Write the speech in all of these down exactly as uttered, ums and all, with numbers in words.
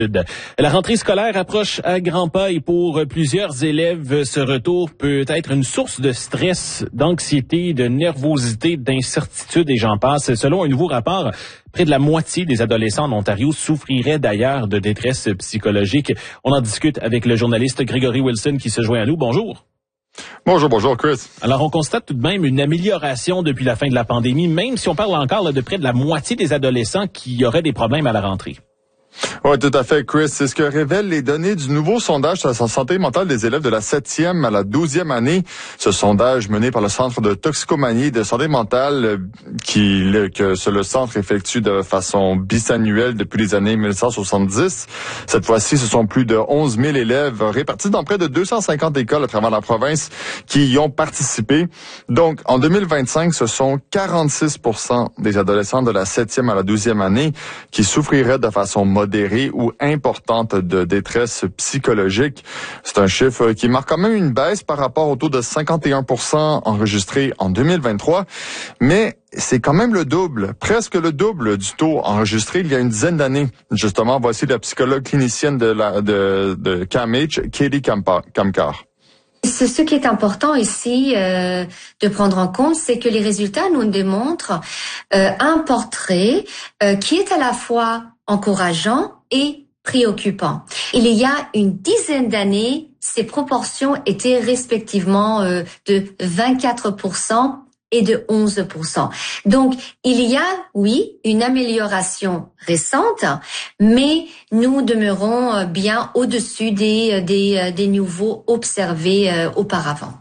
La rentrée scolaire approche à grands pas et pour plusieurs élèves, ce retour peut être une source de stress, d'anxiété, de nervosité, d'incertitude et j'en passe. Selon un nouveau rapport, près de la moitié des adolescents en Ontario souffriraient d'ailleurs de détresse psychologique. On en discute avec le journaliste Grégory Wilson qui se joint à nous. Bonjour. Bonjour, bonjour Chris. Alors, on constate tout de même une amélioration depuis la fin de la pandémie, même si on parle encore là, de près de la moitié des adolescents qui auraient des problèmes à la rentrée. Oui, tout à fait, Chris. C'est ce que révèlent les données du nouveau sondage sur la santé mentale des élèves de la septième à la douzième année. Ce sondage mené par le Centre de toxicomanie et de santé mentale qui, le, que le centre effectue de façon bisannuelle depuis les années mille neuf cent soixante-dix. Cette fois-ci, ce sont plus de onze mille élèves répartis dans près de deux cent cinquante écoles à travers la province qui y ont participé. Donc, en deux mille vingt-cinq, ce sont quarante-six pour cent des adolescents de la septième à la douzième année qui souffriraient de façon modérée ou importante de détresse psychologique. C'est un chiffre qui marque quand même une baisse par rapport au taux de cinquante et un pour cent enregistré en deux mille vingt-trois, mais c'est quand même le double, presque le double du taux enregistré il y a une dizaine d'années. Justement, voici la psychologue clinicienne de, la, de, de C A M H, Katie Kamkar. Ce, ce qui est important ici euh, de prendre en compte, c'est que les résultats nous démontrent euh, un portrait euh, qui est à la fois encourageant et préoccupant. Il y a une dizaine d'années, ces proportions étaient respectivement euh, de vingt-quatre pour cent et de onze pour cent. Donc, il y a, oui, une amélioration récente, mais nous demeurons bien au-dessus des, des, des niveaux observés euh, auparavant.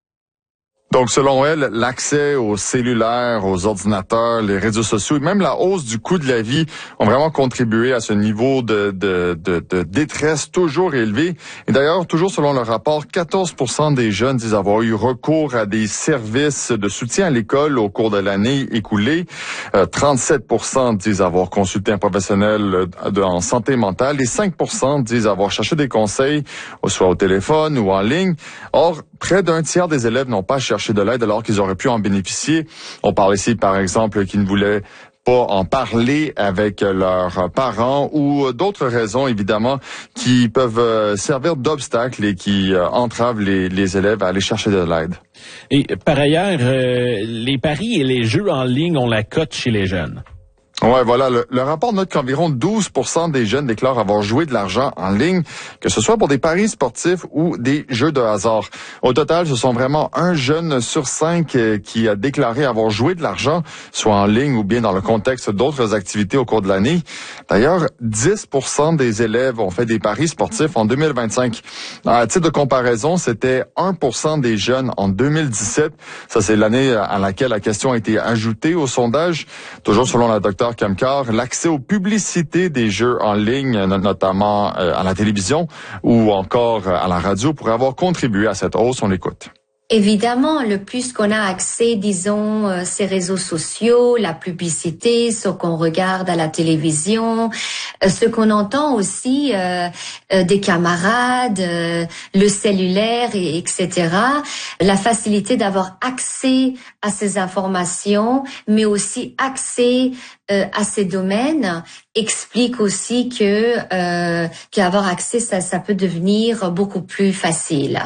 Donc, selon elle, l'accès aux cellulaires, aux ordinateurs, les réseaux sociaux et même la hausse du coût de la vie ont vraiment contribué à ce niveau de, de, de, de détresse toujours élevé. Et d'ailleurs, toujours selon le rapport, quatorze pour cent des jeunes disent avoir eu recours à des services de soutien à l'école au cours de l'année écoulée. Euh, trente-sept pour cent disent avoir consulté un professionnel de, en santé mentale et cinq pour cent disent avoir cherché des conseils, soit au téléphone ou en ligne. Or, près d'un tiers des élèves n'ont pas cherché de l'aide alors qu'ils auraient pu en bénéficier. On parle ici, par exemple, qu'ils ne voulaient pas en parler avec leurs parents ou d'autres raisons, évidemment, qui peuvent servir d'obstacle et qui entravent les, les élèves à aller chercher de l'aide. Et par ailleurs, euh, les paris et les jeux en ligne ont la cote chez les jeunes. Ouais, voilà. Le, le rapport note qu'environ douze pour cent des jeunes déclarent avoir joué de l'argent en ligne, que ce soit pour des paris sportifs ou des jeux de hasard. Au total, ce sont vraiment un jeune sur cinq qui a déclaré avoir joué de l'argent, soit en ligne ou bien dans le contexte d'autres activités au cours de l'année. D'ailleurs, dix pour cent des élèves ont fait des paris sportifs en deux mille vingt-cinq. À titre de comparaison, c'était un pour cent des jeunes en deux mille dix-sept. Ça, c'est l'année à laquelle la question a été ajoutée au sondage. Toujours selon la docteure Kamkar, l'accès aux publicités des jeux en ligne, notamment à la télévision ou encore à la radio, pourrait avoir contribué à cette hausse. On l'écoute. Évidemment, le plus qu'on a accès, disons, euh, ces réseaux sociaux, la publicité, ce qu'on regarde à la télévision, euh, ce qu'on entend aussi euh, euh, des camarades, euh, le cellulaire, et, etc. La facilité d'avoir accès à ces informations, mais aussi accès euh, à ces domaines, explique aussi que euh, qu'avoir accès, ça, ça peut devenir beaucoup plus facile.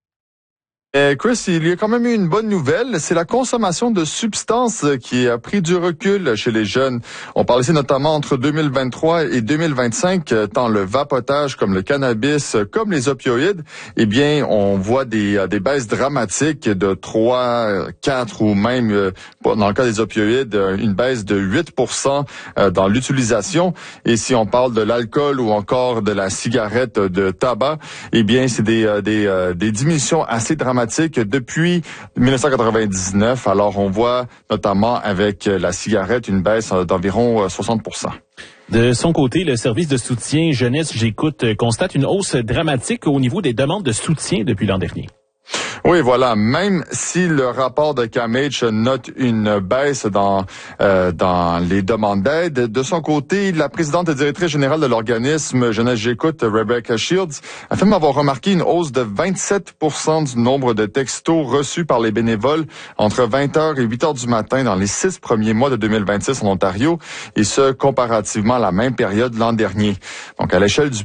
Chris, il y a quand même eu une bonne nouvelle, c'est la consommation de substances qui a pris du recul chez les jeunes. On parle ici notamment entre deux mille vingt-trois et deux mille vingt-cinq, tant le vapotage comme le cannabis, comme les opioïdes, eh bien, on voit des, des baisses dramatiques de trois, quatre ou même, dans le cas des opioïdes, une baisse de huit pour cent dans l'utilisation. Et si on parle de l'alcool ou encore de la cigarette de tabac, eh bien, c'est des, des, des diminutions assez dramatiques depuis dix-neuf cent quatre-vingt-dix-neuf. Alors, on voit notamment avec la cigarette une baisse d'environ soixante pour cent. De son côté, le service de soutien Jeunesse J'écoute constate une hausse dramatique au niveau des demandes de soutien depuis l'an dernier. Oui, voilà. Même si le rapport de C A M H note une baisse dans euh, dans les demandes d'aide, de son côté, la présidente et directrice générale de l'organisme Jeunesse J'écoute, Rebecca Shields, affirme avoir remarqué une hausse de vingt-sept pour cent du nombre de textos reçus par les bénévoles entre vingt heures et huit heures du matin dans les six premiers mois de deux mille vingt-six en Ontario, et ce, comparativement à la même période l'an dernier. Donc, à l'échelle du